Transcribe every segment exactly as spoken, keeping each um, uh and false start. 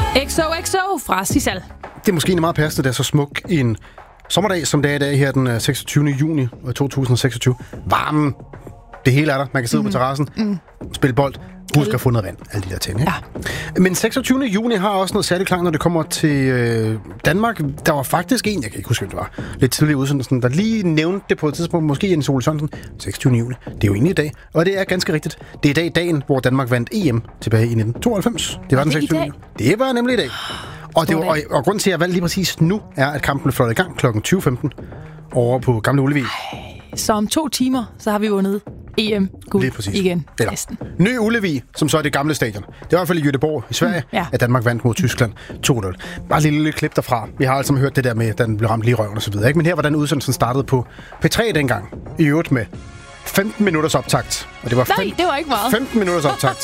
X O X O fra Sissal. Det er måske en meget passende, det er så smuk en sommerdag, som det er i dag her den seksogtyvende juni to tusind og seksogtyve. Varmen, det hele er der. Man kan sidde mm. på terrassen, mm. spille bold, husk at få noget vand, alle de der ting. Ikke? Ja. Men seksogtyvende juni har også noget særligt klang, når det kommer til øh, Danmark. Der var faktisk en, jeg kan ikke huske, hvem det var, lidt tidligere udsendelsen, der lige nævnte det på et tidspunkt, måske Jens Ole Sørensen, seksogtyvende juni. Det er jo egentlig i dag, og det er ganske rigtigt. Det er i dag dagen, hvor Danmark vandt E M tilbage i nitten tooghalvfems. Det var den seksogtyvende juni. Det var nemlig i dag. Og, det var, og, og grunden til, at jeg valgte lige præcis nu, er, at kampen fløjter i gang klokken tyve femten over på Gamle Ullevi. Så om to timer, så har vi vundet E M-guld igen. Eller, Ny Ullevi, som så er det gamle stadion. Det var i hvert fald i Göteborg i Sverige, mm, ja. at Danmark vandt mod Tyskland to nul. Bare et lille, lille klip derfra. Vi har altså hørt det der med, at den blev ramt lige i røven og så videre. Ikke? Men her var den udsendelsen startede på P tre dengang. I øvrigt med femten minutters optakt. Og det var Nej, det var ikke meget. femten minutters optakt.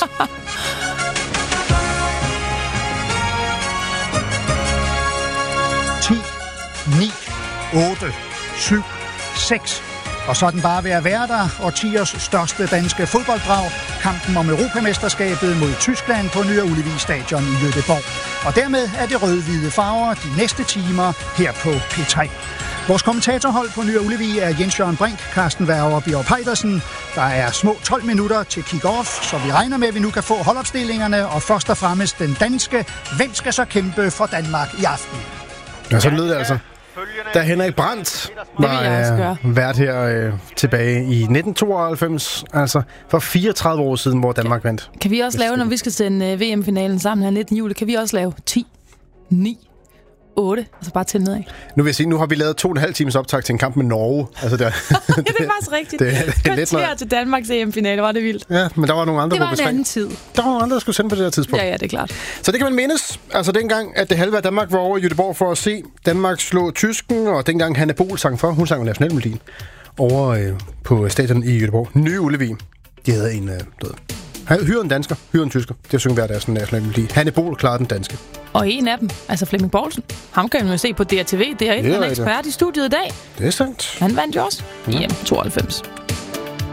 ti, ni, otte, syv, seks. Og så er den bare ved at være der. Årtiers største danske fodbolddrag. Kampen om Europamesterskabet mod Tyskland på Ny Ullevi Stadion i Göteborg. Og dermed er det rød-hvide farver de næste timer her på P tre. Vores kommentatorhold på Ny Ullevi er Jens Jørgen Brink, Carsten Werger og Bjørn Peitersen. Der er små tolv minutter til kick-off, så vi regner med, at vi nu kan få holdopstillingerne. Og først og fremmest den danske. Hvem skal så kæmpe for Danmark i aften? Ja, så lød det altså. Da Henrik Brandt var øh, vært her øh, tilbage i nitten tooghalvfems, altså for fireogtredive år siden, hvor Danmark vandt. Kan vi også lave, når vi skal sende øh, V M-finalen sammen her nittende juli, kan vi også lave ti, ni, otte, altså bare til nedad. Nu vil jeg sige, nu har vi lavet to og en halv times optag til en kamp med Norge. Altså der, det, det er faktisk rigtigt. Det, det er lidt noget til Danmarks E M-finale, var det vildt. Ja, men der var nogle andre det var på en anden tid. Der var nogle andre, der skulle sende på det her tidspunkt. Ja, ja, det er klart. Så det kan man mindes. Altså dengang, at det halve af Danmark var over i Göteborg for at se Danmark slå tysken, og dengang Hanne Bol sang for, hun sang jo nationalmelodien over øh, på stadion i Göteborg. Ny Ullevi. De havde en, øh, død. Hyre en dansker, hyre en tysker. Det synger hver deres nationalmelodi. Hanne Bol klarede den danske. Og en af dem, altså Flemming Poulsen, ham kan man jo se på D R T V. Det er et, han er ekspert i studiet i dag. Det er sandt. Han vandt jo også i E M tooghalvfems.